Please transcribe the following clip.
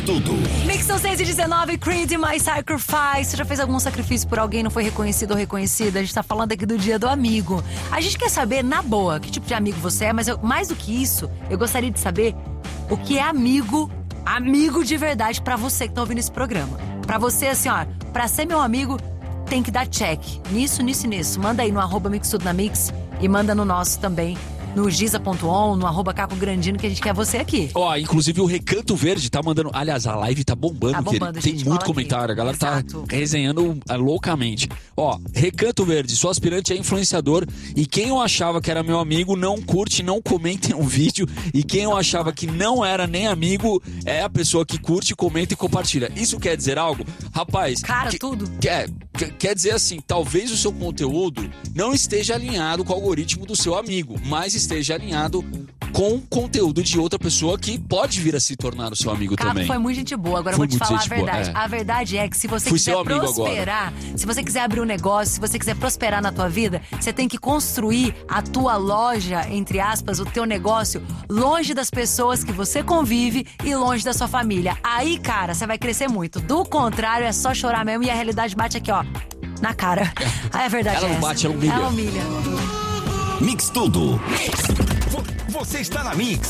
Tudo. Mix 619, Creed My Sacrifice. Você já fez algum sacrifício por alguém, não foi reconhecido ou reconhecida? A gente tá falando aqui do dia do amigo. A gente quer saber, na boa, que tipo de amigo você é, mas mais do que isso, eu gostaria de saber o que é amigo de verdade pra você que tá ouvindo esse programa. Pra você, assim, ó, pra ser meu amigo, tem que dar check. Nisso. Manda aí no @mixtudonamix e manda no nosso também. No giza.on, no @Caco Grandino, que a gente quer você aqui. Ó, inclusive o Recanto Verde tá mandando... Aliás, a live tá bombando, bombando, tem gente, muito fala comentário, aqui. a galera Exato. tá resenhando loucamente. Ó, Recanto Verde, sou aspirante a influenciador e quem eu achava que era meu amigo não curte, não comenta um vídeo e quem eu achava que não era nem amigo é a pessoa que curte, comenta e compartilha. Isso quer dizer algo? Rapaz... Cara, tudo. Quer dizer assim, talvez o seu conteúdo não esteja alinhado com o algoritmo do seu amigo, mas esteja alinhado com o conteúdo de outra pessoa que pode vir a se tornar o seu amigo Caco também. foi muito gente boa, agora eu Foi vou te muito falar a gente boa, verdade. é. A verdade é que se você Fui quiser seu amigo prosperar, se você quiser abrir um negócio, se você quiser prosperar na tua vida, você tem que construir a tua loja, entre aspas, o teu negócio, longe das pessoas que você convive e longe da sua família. Aí, cara, você vai crescer muito. Do contrário, é só chorar mesmo e a realidade bate aqui, ó, na cara. Aí a verdade Ela é não essa. bate, ela humilha. Ela humilha. Mix Tudo. Você está na Mix.